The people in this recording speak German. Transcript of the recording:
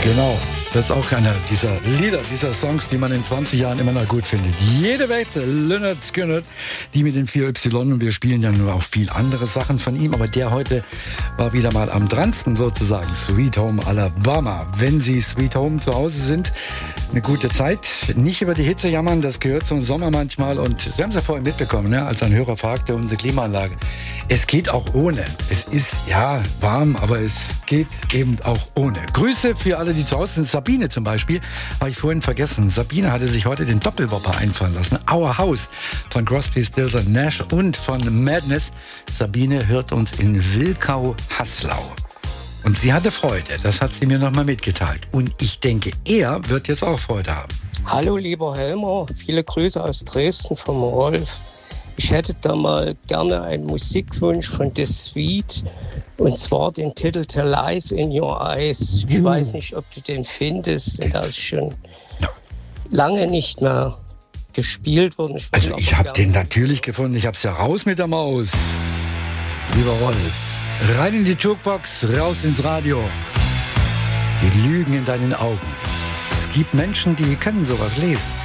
Genau, das ist auch einer dieser Lieder, dieser Songs, die man in 20 Jahren immer noch gut findet. Jede Wette, Lynyrd Skynyrd, die mit den 4Y, und wir spielen ja nur auch viel andere Sachen von ihm, aber der heute war wieder mal am dransten sozusagen. Sweet Home Alabama. Wenn Sie Sweet Home zu Hause sind, eine gute Zeit. Nicht über die Hitze jammern, das gehört zum Sommer manchmal, und Sie haben es ja vorhin mitbekommen, ne, als ein Hörer fragte, unsere Klimaanlage. Es geht auch ohne. Es ist ja warm, aber es geht eben auch ohne. Grüße für alle, die zu Hause sind. Sabine zum Beispiel, habe ich vorhin vergessen. Sabine hatte sich heute den Doppelwopper einfallen lassen. Our House von Crosby, Stills & Nash und von Madness. Sabine hört uns in Wilkau-Haslau. Und sie hatte Freude, das hat sie mir nochmal mitgeteilt. Und ich denke, er wird jetzt auch Freude haben. Hallo lieber Helmer, viele Grüße aus Dresden vom Rolf. Ich hätte da mal gerne einen Musikwunsch von The Sweet, und zwar den Titel The Lies in Your Eyes. Ich weiß nicht, ob du den findest, denn da ist schon lange nicht mehr gespielt worden. Ich habe den natürlich gefunden, ich habe es ja raus mit der Maus. Lieber Rolf, rein in die Jukebox, raus ins Radio. Die Lügen in deinen Augen. Es gibt Menschen, die können sowas lesen.